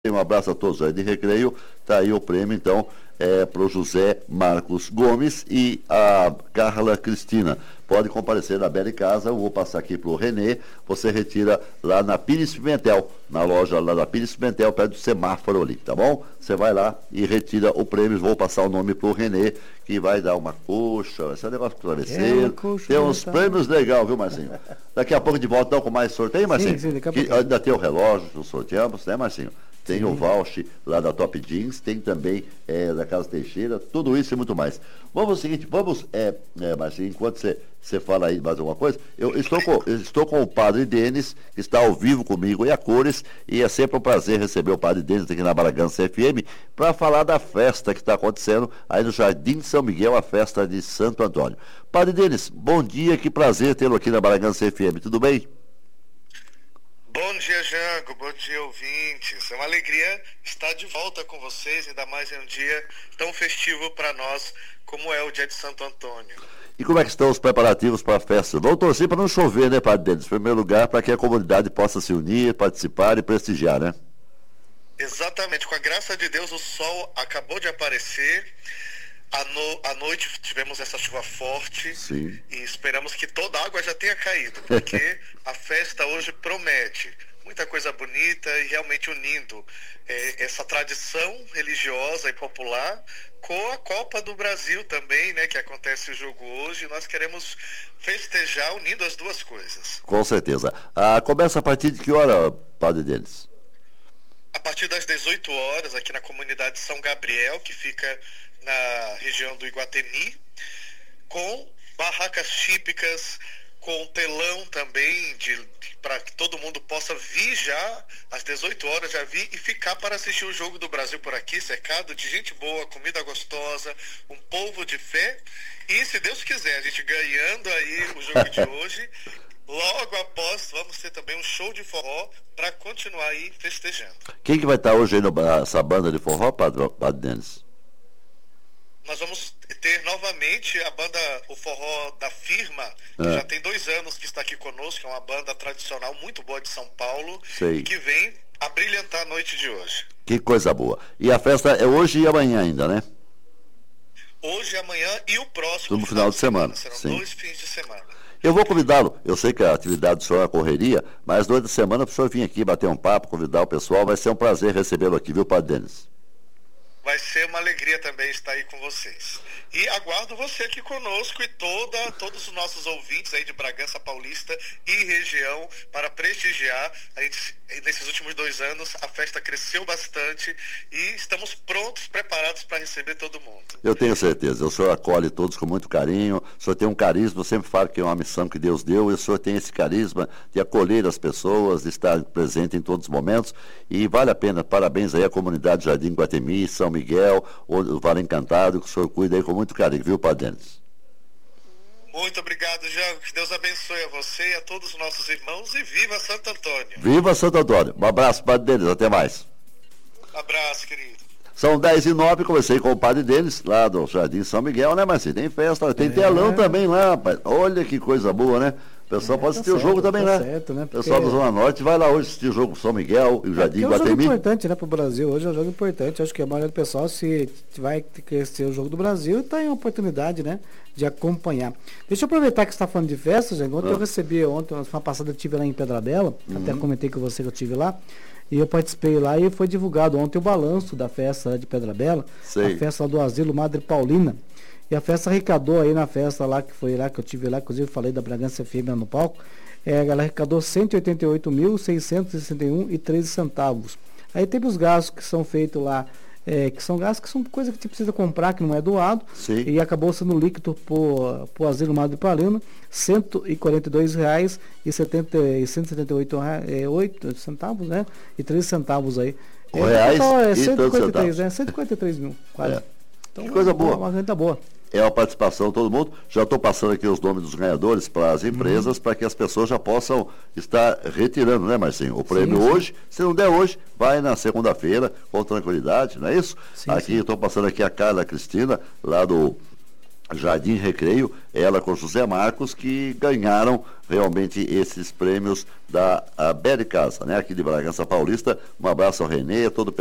Um abraço a todos aí de Recreio. Tá aí o prêmio, então, para o José Marcos Gomes e a Carla Cristina. Pode comparecer na Bela Casa, eu vou passar aqui para o Renê. Você retira lá na Pires Pimentel, na loja lá da Pires Pimentel, perto do semáforo ali, tá bom? Você vai lá e retira o prêmio. Vou passar o nome para o Renê, que vai dar uma coxa, esse negócio travesseiro. Tem uns prêmios legais, viu, Marcinho? Daqui a pouco de volta, então, com mais sorteio, Marcinho? Sim, daqui a pouco. Ainda tem o relógio que sorteamos, né, Marcinho? Tem o voucher lá da Top Jeans, tem também da Casa Teixeira, tudo isso e muito mais. Vamos ao seguinte, Marcinho, enquanto você fala aí mais alguma coisa, eu estou com o Padre Denis, que está ao vivo comigo e a cores, e é sempre um prazer receber o Padre Denis aqui na Bragança FM, para falar da festa que está acontecendo aí no Jardim de São Miguel, a festa de Santo Antônio. Padre Denis, bom dia, que prazer tê-lo aqui na Bragança FM, tudo bem? Bom dia, Jango. Bom dia, ouvintes. É uma alegria estar de volta com vocês, ainda mais em um dia tão festivo para nós, como é o dia de Santo Antônio. E como é que estão os preparativos para a festa? Vamos torcer para não chover, né, Padre Denis? Em primeiro lugar, para que a comunidade possa se unir, participar e prestigiar, né? Exatamente. Com a graça de Deus, o sol acabou de aparecer. À noite tivemos essa chuva forte. Sim. E esperamos que toda a água já tenha caído, porque a festa hoje promete muita coisa bonita e realmente unindo essa tradição religiosa e popular com a Copa do Brasil também, né, que acontece o jogo hoje. Nós queremos festejar unindo as duas coisas. Com certeza. Começa a partir de que hora, Padre Denis? A partir das 18 horas, aqui na comunidade São Gabriel, que fica na região do Iguatemi, com barracas típicas, com telão também, para que todo mundo possa vir já às 18 horas, já vir e ficar para assistir o Jogo do Brasil por aqui, cercado de gente boa, comida gostosa, um povo de fé. E se Deus quiser, a gente ganhando aí o jogo de hoje, logo após vamos ter também um show de forró para continuar aí festejando. Quem que vai estar hoje aí nessa banda de forró, Padre Denis? Nós vamos ter novamente a banda, o forró da Firma, que já tem 2 anos que está aqui conosco, é uma banda tradicional muito boa de São Paulo, e que vem a brilhantar a noite de hoje. Que coisa boa. E a festa é hoje e amanhã ainda, né? Hoje, amanhã e o próximo no final de semana. Serão 2 fins de semana. Eu vou convidá-lo, eu sei que a atividade do senhor é correria, mas durante a semana para o senhor vir aqui bater um papo, convidar o pessoal, vai ser um prazer recebê-lo aqui, viu, Padre Denis? Vai ser uma alegria também estar aí com vocês. E aguardo você aqui conosco e todos os nossos ouvintes aí de Bragança Paulista e região para prestigiar. Nesses últimos 2 anos a festa cresceu bastante e estamos prontos, preparados para receber todo mundo. Eu tenho certeza, o senhor acolhe todos com muito carinho, o senhor tem um carisma, eu sempre falo que é uma missão que Deus deu, e o senhor tem esse carisma de acolher as pessoas, de estar presente em todos os momentos, e vale a pena, parabéns aí à comunidade Jardim Iguatemi, São Miguel, o Vale Encantado, que o senhor cuida aí com muito carinho, viu, Padre Denis? Muito obrigado, Jango. Que Deus abençoe a você e a todos os nossos irmãos, e viva Santo Antônio. Viva Santo Antônio. Um abraço, Padre Denis. Até mais. Abraço, querido. São 10h09, comecei com o Padre Denis, lá do Jardim São Miguel, né, Marcinho? Tem festa, tem telão também lá, rapaz. Olha que coisa boa, né? O pessoal pode assistir o jogo também, né? Certo, né? O pessoal da Zona Norte vai lá hoje assistir o jogo São Miguel e o Jardim Iguatemi. É um jogo importante, né, para o Brasil. Hoje é um jogo importante. Acho que a maioria do pessoal, se vai crescer o jogo do Brasil, tem a oportunidade, né, de acompanhar. Deixa eu aproveitar que você está falando de festa, gente. Ontem eu recebi, semana passada eu estive lá em Pedra Bela, até comentei com você que eu estive lá, e eu participei lá e foi divulgado ontem o balanço da festa de Pedra Bela, a festa do Asilo Madre Paulina. E a festa arrecadou aí na festa lá, que foi lá que eu tive lá, inclusive falei da Bragança FM no palco, ela arrecadou R$ 188.661,13. Aí teve os gastos que são feitos lá, que são gastos que são coisas que você precisa comprar, que não é doado, e acabou sendo líquido por Asilo Madre Paulina, R$ 142,178,08, né? E 13 centavos aí. Reais e 143, né? 143 mil, quase. Então, que coisa boa. Uma renda boa. É a participação de todo mundo. Já estou passando aqui os nomes dos ganhadores para as empresas, para que as pessoas já possam estar retirando, né, Marcinho? O prêmio hoje, se não der hoje, vai na segunda-feira, com tranquilidade, não é isso? Aqui estou passando aqui a Carla Cristina, lá do Jardim Recreio, ela com José Marcos, que ganharam realmente esses prêmios da Bere Casa, né? Aqui de Bragança Paulista. Um abraço ao Renê, todo o